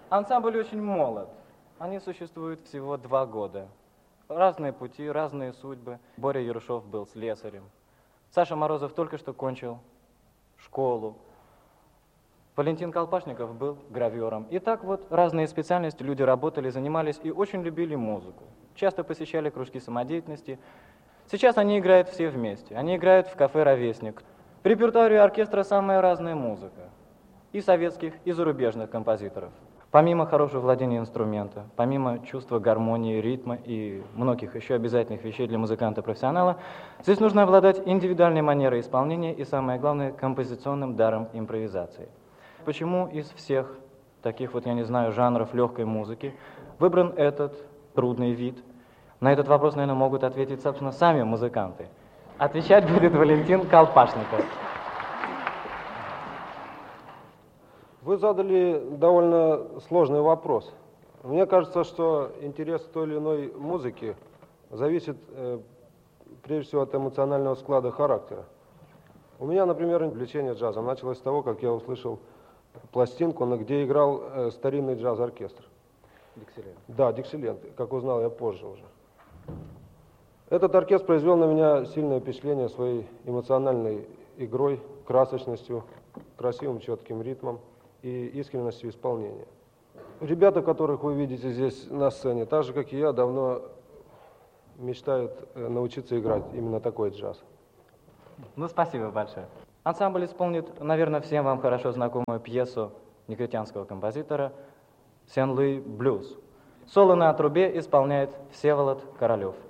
Ансамбль очень молод. Они существуют всего 2 года. Разные пути, разные судьбы. Боря Ерушов был слесарем. Саша Морозов только что кончил школу. Валентин Колпашников был гравёром. И так вот разные специальности, люди работали, занимались и очень любили музыку. Часто посещали кружки самодеятельности. Сейчас они играют все вместе. Они играют в кафе «Ровесник». В репертуаре оркестра самая разная музыка. И советских, и зарубежных композиторов. Помимо хорошего владения инструмента, помимо чувства гармонии, ритма и многих еще обязательных вещей для музыканта-профессионала, здесь нужно обладать индивидуальной манерой исполнения и, самое главное, композиционным даром импровизации. Почему из всех таких вот, я не знаю, жанров легкой музыки выбран этот трудный вид? На этот вопрос, наверное, могут ответить, собственно, сами музыканты. Отвечать будет Валентин Колпашников. Вы задали довольно сложный вопрос. Мне кажется, что интерес к той или иной музыке зависит прежде всего от эмоционального склада характера. У меня, например, увлечение джазом началось с того, как я услышал пластинку, где играл старинный джаз-оркестр. Диксиленд. Да, Диксиленд, как узнал я позже уже. Этот оркестр произвел на меня сильное впечатление своей эмоциональной игрой, красочностью, красивым четким ритмом и искренностью исполнения. Ребята, которых вы видите здесь на сцене, так же, как и я, давно мечтают научиться играть именно такой джаз. Ну, спасибо большое. Ансамбль исполнит, наверное, всем вам хорошо знакомую пьесу негритянского композитора «Сен-Луи блюз». Соло на трубе исполняет Всеволод Королев.